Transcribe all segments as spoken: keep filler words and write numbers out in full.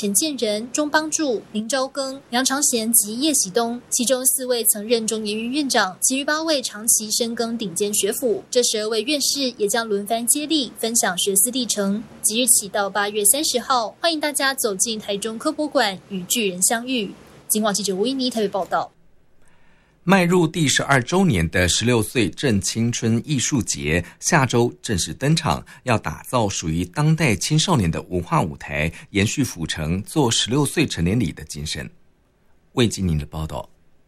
陈建仁、钟邦柱、林昭庚、梁长贤及叶喜东，其中四位曾任中研院院长，其余八位长期深耕顶尖学府。这十二位院士也将轮番接力，分享学思历程。即日起到八月三十号，欢迎大家走进台中科博馆与巨人相遇。警广记者吴依妮台北报道。 迈入第十二周年的十六岁正青春艺术节下周正式登场，要打造属于当代青少年的文化舞台，延续府城做十六岁成年礼的精神。魏金宁的报道。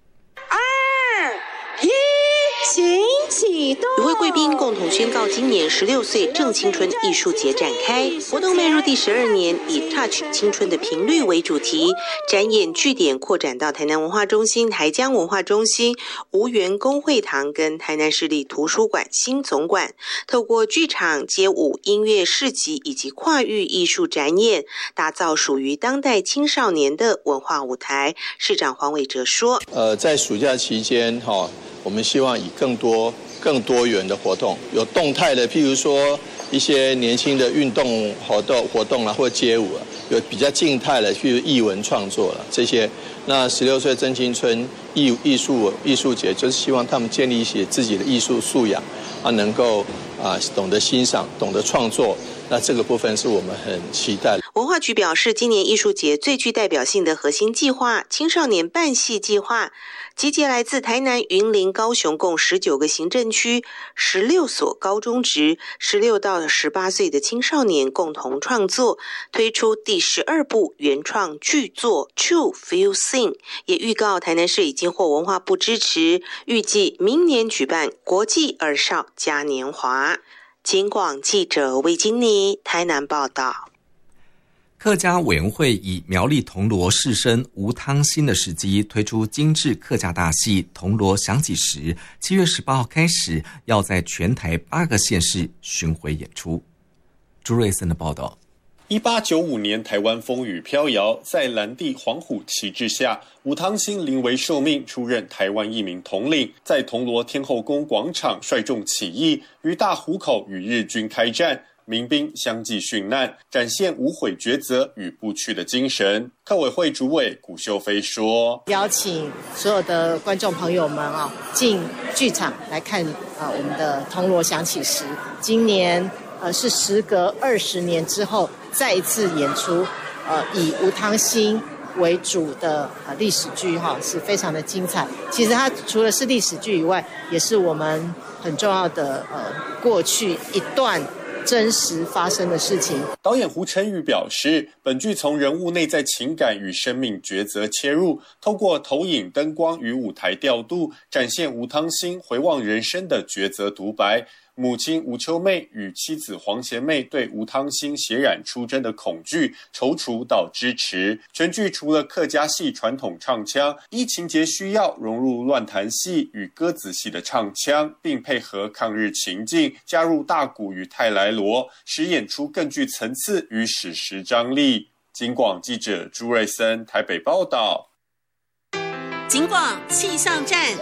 二一行启动，与会贵宾共同宣告今年十六岁正青春艺术节展开。活动迈入第十二年，以 Touch 青春的频率为主题，展演据点扩展到台南文化中心、台江文化中心、吴园公会堂跟台南市立图书馆新总馆，透过剧场、街舞、音乐市集以及跨域艺术展演，打造属于当代青少年的文化舞台。市长黄伟哲说：“ 呃，在暑假期间，哈、哦，我们希望以更多、更多元的活动，有动态的，譬如说一些年轻的运动活动活动啦，或街舞啊，有比较静态的，譬如艺文创作了这些。那十六岁正青春艺艺术艺术节，就是希望他们建立一些自己的艺术素养啊，能够啊懂得欣赏，懂得创作。那这个部分是我们很期待的。” 文化局表示，今年艺术节最具代表性的核心计划——青少年办戏计划，集结来自台南、云林、高雄共十九个行政区、十六所高中职、十六到十八岁的青少年共同创作，推出第十二部原创剧作《True Feel Sing》，也预告台南市已经获文化部支持，预计明年举办国际儿少嘉年华。警广记者魏金妮台南报道。 客家委员会以苗栗铜锣士绅吴汤兴的事迹，推出精致客家大戏《铜锣响起时》，七月十八号开始，要在全台八个县市巡回演出。朱瑞森的报道。 一八九五年，台湾风雨飘摇，在蓝地黄虎旗帜下，吴汤兴临危受命，出任台湾一名统领，在铜锣天后宫广场率众起义，于大湖口与日军开战。民兵相继殉难，展现无悔抉择与不屈的精神。客委会主委古秀飞说：“ 邀请所有的观众朋友们啊，进剧场来看啊我们的铜锣响起时。今年呃是时隔二十年之后再一次演出，呃以吴汤兴为主的呃历史剧哈，是非常的精彩。其实它除了是历史剧以外，也是我们很重要的呃过去一段真实发生的事情。” 导演胡晨宇表示，本剧从人物内在情感与生命抉择切入，透过投影、灯光与舞台调度，展现吴汤兴回望人生的抉择独白。母亲吴秋妹与妻子黄贤妹对吴汤兴血染出征的恐惧踌躇到支持。全剧除了客家戏传统唱腔，依情节需要融入乱弹戏与歌子戏的唱腔，并配合抗日情境，加入大鼓与泰来锣，使演出更具层次与史实张力。警广记者朱瑞森台北报道。 警广气象站。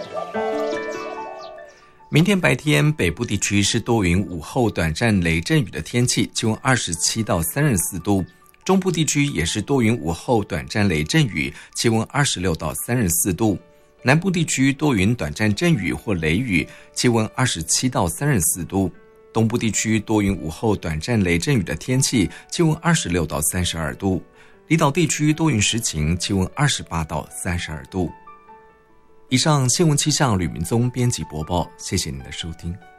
明天白天北部地区是多云，午后短暂雷阵雨的天气，气温二十七到三十四度。中部地区也是多云，午后短暂雷阵雨，气温二十六到三十四度。南部地区多云，短暂阵雨或雷雨，气温二十七到三十四度。东部地区多云，午后短暂雷阵雨的天气，气温二十六到三十二度。离岛地区多云时晴，气温二十八到三十二度。以上新闻气象吕明宗编辑播报，谢谢您的收听。